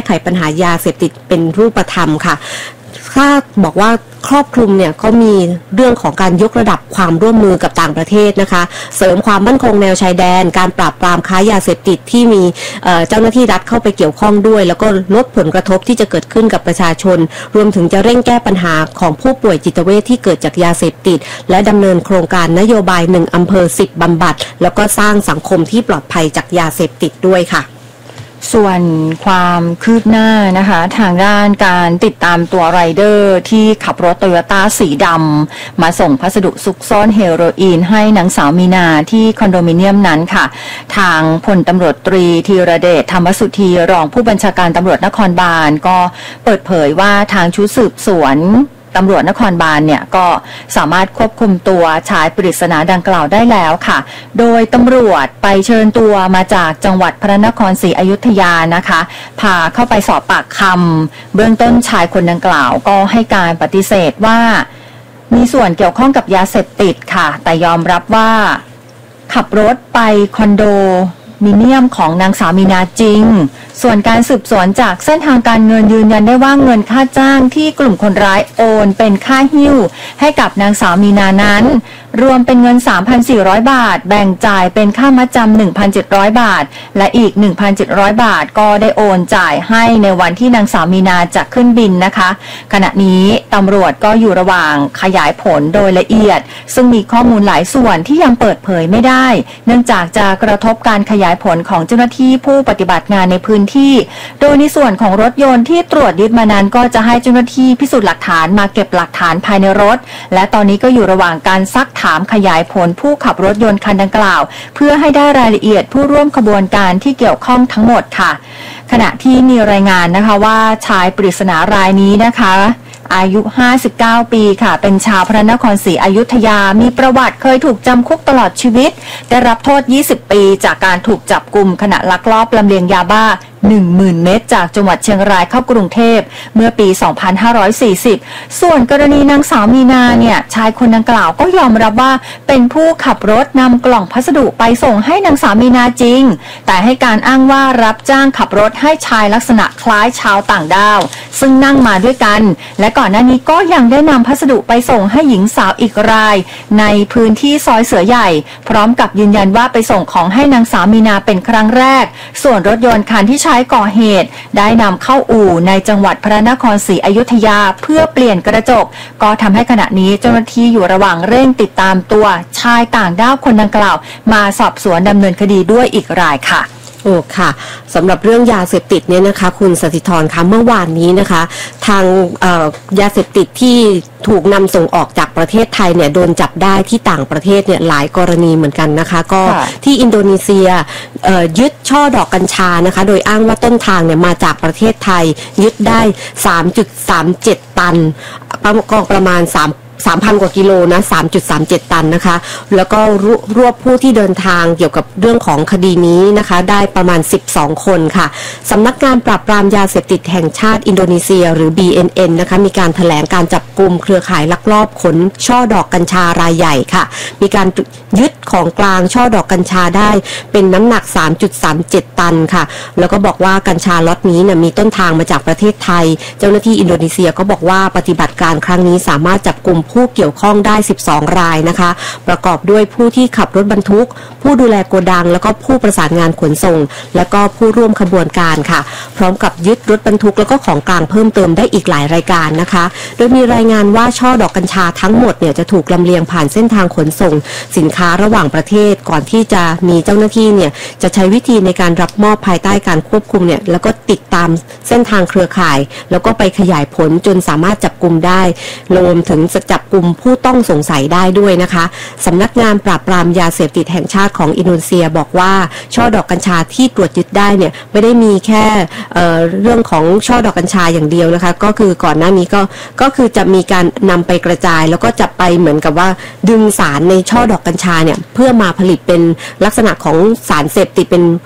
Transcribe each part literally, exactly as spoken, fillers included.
ไขปัญหายาเสพติดเป็นรูปธรรมค่ะถ้าบอกว่าครอบคลุมเนี่ยก็มีเรื่องของการยกระดับความร่วมมือกับต่างประเทศนะคะเสริมความมั่นคงแนวชายแดนการปราบปรามค้ายาเสพติดที่มีเจ้าหน้าที่รัฐเข้าไปเกี่ยวข้องด้วยแล้วก็ลดผลกระทบที่จะเกิดขึ้นกับประชาชนรวมถึงจะเร่งแก้ปัญหาของผู้ป่วยจิตเวชที่เกิดจากยาเสพติดและดำเนินโครงการนโยบายหนึ่งอำเภอสิบบำบัดแล้วก็สร้างสังคมที่ปลอดภัยจากยาเสพติดด้วยค่ะส่วนความคืบหน้านะคะทางด้านการติดตามตัวไรเดอร์ที่ขับรถโตโยต้าสีดำมาส่งพัสดุซุกซ่อนเฮโรอีนให้นางสาวมีนาที่คอนโดมิเนียมนั้นค่ะทางพลตำรวจตรีธีรเดชธรรมสุธีรองผู้บัญชาการตำรวจนครบาลก็เปิดเผยว่าทางชุดสืบสวนตำรวจนครบาลเนี่ยก็สามารถควบคุมตัวชายปริศนาดังกล่าวได้แล้วค่ะโดยตำรวจไปเชิญตัวมาจากจังหวัดพระนครศรีอยุธยานะคะพาเข้าไปสอบปากคำเบื้องต้นชายคนดังกล่าวก็ให้การปฏิเสธว่ามีส่วนเกี่ยวข้องกับยาเสพติดค่ะแต่ยอมรับว่าขับรถไปคอนโดมิเนียมของนางสาวมีนาจริงส่วนการสืบสวนจากเส้นทางการเงินยืนยันได้ว่าเงินค่าจ้างที่กลุ่มคนร้ายโอนเป็นค่าหิ้วให้กับนางสาวมีนานั้นรวมเป็นเงิน สามพันสี่ร้อย บาทแบ่งจ่ายเป็นค่ามัดจำ หนึ่งพันเจ็ดร้อย บาทและอีก หนึ่งพันเจ็ดร้อย บาทก็ได้โอนจ่ายให้ในวันที่นางสาวมีนาจะขึ้นบินนะคะขณะนี้ตำรวจก็อยู่ระหว่างขยายผลโดยละเอียดซึ่งมีข้อมูลหลายส่วนที่ยังเปิดเผยไม่ได้เนื่องจากจะกระทบการขยายผลของเจ้าหน้าที่ผู้ปฏิบัติงานในพื้นที่โดยในส่วนของรถยนต์ที่ตรวจยึดมานั้นก็จะให้เจ้าหน้าที่พิสูจน์หลักฐานมาเก็บหลักฐานภายในรถและตอนนี้ก็อยู่ระหว่างการซักถามขยายผลผู้ขับรถยนต์คันดังกล่าวเพื่อให้ได้รายละเอียดผู้ร่วมขบวนการที่เกี่ยวข้องทั้งหมดค่ะขณะที่มีรายงานนะคะว่าชายปริศนารายนี้นะคะอายุห้าสิบเก้าปีค่ะเป็นชาวพระนครศรีอยุธยามีประวัติเคยถูกจำคุกตลอดชีวิตได้รับโทษยี่สิบปีจากการถูกจับกุมขณะลักลอบลำเลียงยาบ้า หนึ่งหมื่น เม็ดจากจังหวัดเชียงรายเข้ากรุงเทพเมื่อปี สองพันห้าร้อยสี่สิบส่วนกรณีนางสาวมีนาเนี่ยชายคนดังกล่าวก็ยอมรับว่าเป็นผู้ขับรถนำกล่องพัสดุไปส่งให้นางสาวมีนาจริงแต่ให้การอ้างว่ารับจ้างขับรถให้ชายลักษณะคล้ายชาวต่างดาวซึ่งนั่งมาด้วยกันและก่อนหน้านี้ก็ยังได้นำพัสดุไปส่งให้หญิงสาวอีกรายในพื้นที่ซอยเสือใหญ่พร้อมกับยืนยันว่าไปส่งของให้นางสาวมีนาเป็นครั้งแรกส่วนรถยนต์คันที่ใช้ก่อเหตุได้นำเข้าอู่ในจังหวัดพระนครศรีอยุธยาเพื่อเปลี่ยนกระจกก็ทำให้ขณะนี้เจ้าหน้าที่อยู่ระหว่างเร่งติดตามตัวชายต่างด้าวคนดังกล่าวมาสอบสวนดำเนินคดีด้วยอีกรายค่ะโอ้ค่ะสำหรับเรื่องยาเสพติดเนี่ยนะคะคุณสศิธรคะเมื่อวานนี้นะคะทางยาเสพติดที่ถูกนำส่งออกจากประเทศไทยเนี่ยโดนจับได้ที่ต่างประเทศเนี่ยหลายกรณีเหมือนกันนะคะก็ที่อินโดนีเซียยึดช่อดอกกัญชานะคะโดยอ้างว่าต้นทางเนี่ยมาจากประเทศไทยยึดได้ สามจุดสามเจ็ด ตันก็ประมาณสามสามพัน กว่ากิโลนะ สามจุดสามเจ็ด ตันนะคะแล้วก็รวบผู้ที่เดินทางเกี่ยวกับเรื่องของคดีนี้นะคะได้ประมาณสิบสองคนค่ะสำนักงานปราบปรามยาเสพติดแห่งชาติอินโดนีเซียหรือ บี เอ็น เอ็น นะคะมีการแถลงการจับกุมเครือข่ายลักลอบขนช่อดอกกัญชารายใหญ่ค่ะมีการยึดของกลางช่อดอกกัญชาได้เป็นน้ำหนัก สามจุดสามเจ็ด ตันค่ะแล้วก็บอกว่ากัญชาล็อตนี้เนี่ยมีต้นทางมาจากประเทศไทยเจ้าหน้าที่อินโดนีเซียก็บอกว่าปฏิบัติการครั้งนี้สามารถจับกุมผู้เกี่ยวข้องได้สิบสองรายนะคะประกอบด้วยผู้ที่ขับรถบรรทุกผู้ดูแลโกดังแล้วก็ผู้ประสานงานขนส่งแล้วก็ผู้ร่วมขบวนการค่ะพร้อมกับยึดรถบรรทุกแล้วก็ของกลางเพิ่มเติมได้อีกหลายรายการนะคะโดยมีรายงานว่าช่อดอกกัญชาทั้งหมดเนี่ยจะถูกลำเลียงผ่านเส้นทางขนส่งสินค้าระหว่างประเทศก่อนที่จะมีเจ้าหน้าที่เนี่ยจะใช้วิธีในการรับมอบภายใต้การควบคุมเนี่ยแล้วก็ติดตามเส้นทางเครือข่ายแล้วก็ไปขยายผลจนสามารถจับกุมได้รวมถึงจับกุมผู้ต้องสงสัยได้ด้วยนะคะสำนักงานปราบปรามยาเสพติดแห่งชาติของอินโดนีเซียบอกว่าช่อดอกกัญชาที่ตรวจยึดได้เนี่ยไม่ได้มีแค่ เอ่อ เรื่องของช่อดอกกัญชาอย่างเดียวนะคะก็คือก่อนหน้านี้ก็ก็คือจะมีการนำไปกระจายแล้วก็จะไปเหมือนกับว่าดึงสารในช่อดอกกัญชาเนี่ยเพื่อมาผลิตเป็นลักษณะของสารเสพติดเป็น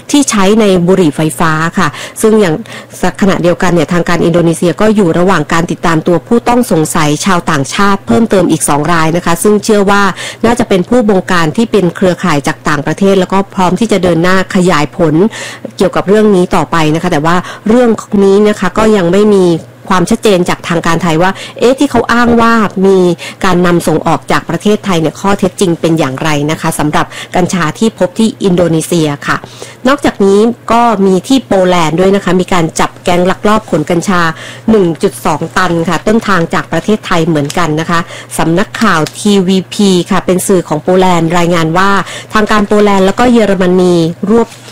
ที่ใช้ในบุหรี่ไฟฟ้าค่ะซึ่งอย่างขณะเดียวกันเนี่ยทางการอินโดนีเซียก็อยู่ระหว่างการติดตามตัวผู้ต้องสงสัยชาวต่างชาติเพิ่มเติมอีกสองรายนะคะซึ่งเชื่อว่าน่าจะเป็นผู้บงการที่เป็นเครือข่ายจากต่างประเทศแล้วก็พร้อมที่จะเดินหน้าขยายผลเกี่ยวกับเรื่องนี้ต่อไปนะคะแต่ว่าเรื่องนี้นะคะก็ยังไม่มีความชัดเจนจากทางการไทยว่าเอ๊ะที่เขาอ้างว่ามีการนำส่งออกจากประเทศไทยเนี่ยข้อเท็จจริงเป็นอย่างไรนะคะสำหรับกัญชาที่พบที่อินโดนีเซียค่ะนอกจากนี้ก็มีที่โปแลนด์ด้วยนะคะมีการจับแก๊งลักลอบขนกัญชา หนึ่งจุดสอง ตันค่ะต้นทางจากประเทศไทยเหมือนกันนะคะสำนักข่าว ที วี พี ค่ะเป็นสื่อของโปแลนด์รายงานว่าทางการโปแลนด์แล้วก็เยอรมนีรวบ